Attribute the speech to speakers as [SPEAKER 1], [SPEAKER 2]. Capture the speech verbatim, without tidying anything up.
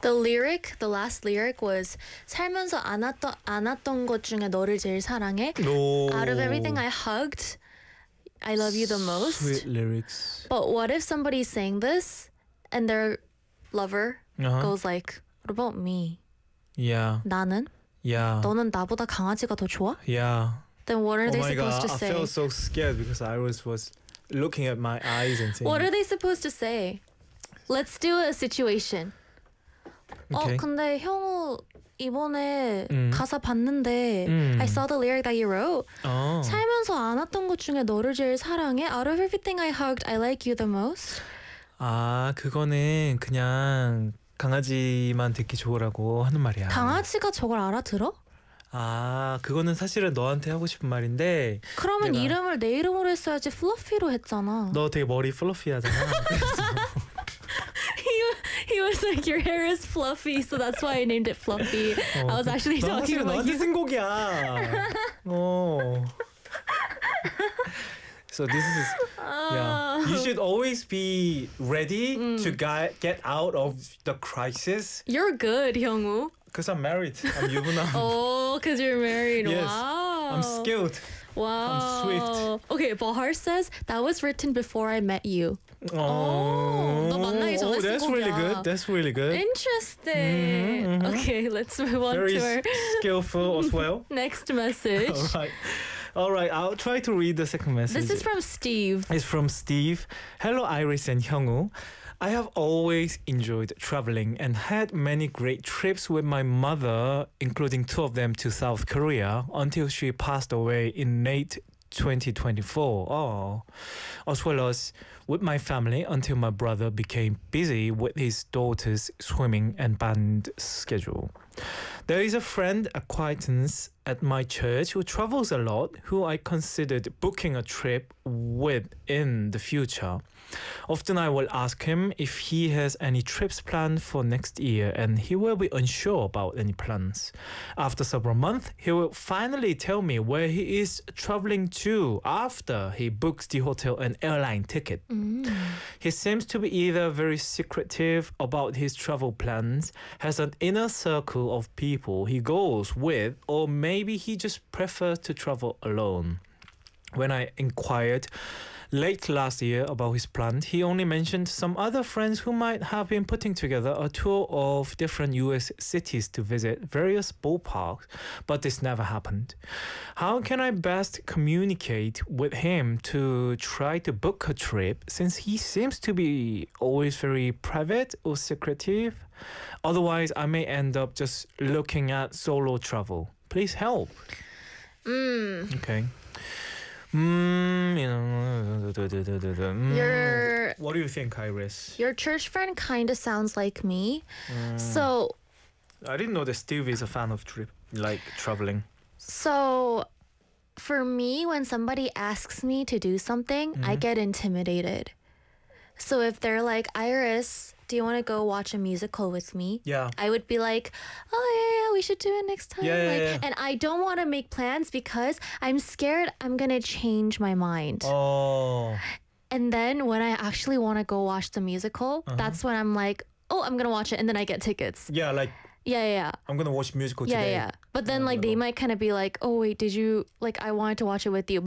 [SPEAKER 1] The lyric, the last lyric was 살면서 안 왔던 안 왔던 것 중에 너를 제일 사랑해.
[SPEAKER 2] No.
[SPEAKER 1] Out of everything I hugged, I love you the most.
[SPEAKER 2] Sweet lyrics.
[SPEAKER 1] But what if somebody's saying this and their lover
[SPEAKER 2] Uh-huh.
[SPEAKER 1] goes like, "What about me?
[SPEAKER 2] Yeah.
[SPEAKER 1] 나는?
[SPEAKER 2] Yeah.
[SPEAKER 1] 너는 나보다 강아지가 더 좋아?"
[SPEAKER 2] Yeah.
[SPEAKER 1] Then what are
[SPEAKER 2] Oh
[SPEAKER 1] they
[SPEAKER 2] my
[SPEAKER 1] supposed
[SPEAKER 2] god,
[SPEAKER 1] to
[SPEAKER 2] I
[SPEAKER 1] say?
[SPEAKER 2] felt so scared because Iris was looking at my eyes and saying,
[SPEAKER 1] What are they supposed to say? Let's do a situation.
[SPEAKER 2] Okay.
[SPEAKER 1] 어 근데 형우 이번에
[SPEAKER 2] 음.
[SPEAKER 1] 가사 봤는데
[SPEAKER 2] 음.
[SPEAKER 1] I saw the lyric that you wrote.
[SPEAKER 2] 어.
[SPEAKER 1] 살면서 안 왔던 것 중에 너를 제일 사랑해. Out of everything I hugged, I like you the most.
[SPEAKER 2] 아, 그거는 그냥 강아지만 듣기 좋으라고 하는 말이야.
[SPEAKER 1] 강아지가 저걸 알아들어?
[SPEAKER 2] 아, 그거는 사실은 너한테 하고 싶은 말인데
[SPEAKER 1] 그러면
[SPEAKER 2] 내가-
[SPEAKER 1] 이름을 내 이름으로 했어야지. 플러피로 했잖아.
[SPEAKER 2] 너 되게 머리 플러피하잖아.
[SPEAKER 1] he, he was like, your hair is fluffy, so that's why I named it Fluffy.
[SPEAKER 2] 어,
[SPEAKER 1] I was actually
[SPEAKER 2] 너
[SPEAKER 1] talking
[SPEAKER 2] 사실은
[SPEAKER 1] about
[SPEAKER 2] 너한테
[SPEAKER 1] you.
[SPEAKER 2] 쓴 곡이야. 어. So this is yeah. You should always be ready to get get out of the crisis.
[SPEAKER 1] You're good, 형우.
[SPEAKER 2] Cause I'm married. I'm 유부남.
[SPEAKER 1] Oh, because you're married.
[SPEAKER 2] Yes.
[SPEAKER 1] Wow.
[SPEAKER 2] I'm skilled.
[SPEAKER 1] Wow.
[SPEAKER 2] swift.
[SPEAKER 1] Okay, Bahar says that was written before I met you.
[SPEAKER 2] Oh,
[SPEAKER 1] 너 만나기 전에
[SPEAKER 2] oh,
[SPEAKER 1] 쓴
[SPEAKER 2] that's really
[SPEAKER 1] 곡이야.
[SPEAKER 2] good. That's really good.
[SPEAKER 1] Interesting.
[SPEAKER 2] Mhm, mhm.
[SPEAKER 1] Okay, let's move on
[SPEAKER 2] Very
[SPEAKER 1] to our
[SPEAKER 2] skillful as well.
[SPEAKER 1] next message.
[SPEAKER 2] All right. All right, I'll try to read the second message.
[SPEAKER 1] This is from Steve.
[SPEAKER 2] It's from Steve. Hello, Iris and Hyungwoo. I have always enjoyed traveling and had many great trips with my mother, including two of them to South Korea, until she passed away in late twenty twenty-four. Oh. As well as with my family until my brother became busy with his daughter's swimming and band schedule. There is a friend acquaintance at my church who travels a lot, who I considered booking a trip with in the future. Often I will ask him if he has any trips planned for next year, and he will be unsure about any plans. After several months, he will finally tell me where he is traveling to after he books the hotel and airline ticket.
[SPEAKER 1] Mm.
[SPEAKER 2] He seems to be either very secretive about his travel plans, has an inner circle of people he goes with, or maybe he just prefers to travel alone. When I inquired late last year about his plan, he only mentioned some other friends who might have been putting together a tour of different U S cities to visit various ballparks, but this never happened. How can I best communicate with him to try to book a trip, since he seems to be always very private or secretive? Otherwise, I may end up just looking at solo travel. Please help.
[SPEAKER 1] Mm.
[SPEAKER 2] Okay. Mm, you know, mm.
[SPEAKER 1] Your
[SPEAKER 2] What do you think, Iris?
[SPEAKER 1] your church friend kind of sounds like me.
[SPEAKER 2] Mm.
[SPEAKER 1] So
[SPEAKER 2] I didn't know that Steve is a fan of trip, like traveling.
[SPEAKER 1] so for me, when somebody asks me to do something, I
[SPEAKER 2] Mhm.
[SPEAKER 1] get intimidated. So if they're like, Iris, do you want to go watch a musical with me?
[SPEAKER 2] Yeah.
[SPEAKER 1] I would be like, oh yeah, yeah, we should do it next time.
[SPEAKER 2] Yeah, yeah,
[SPEAKER 1] like,
[SPEAKER 2] yeah.
[SPEAKER 1] And I don't want to make plans because I'm scared I'm gonna change my mind.
[SPEAKER 2] Oh.
[SPEAKER 1] And then when I actually want to go watch the musical,
[SPEAKER 2] Uh-huh.
[SPEAKER 1] that's when I'm like, oh, I'm gonna watch it, and then I get tickets.
[SPEAKER 2] Yeah, like
[SPEAKER 1] Yeah, yeah, yeah.
[SPEAKER 2] I'm gonna watch musical
[SPEAKER 1] Yeah,
[SPEAKER 2] today.
[SPEAKER 1] yeah. But then
[SPEAKER 2] Oh,
[SPEAKER 1] like they
[SPEAKER 2] no.
[SPEAKER 1] might kind of be like, oh wait, did you like I wanted to watch it with you.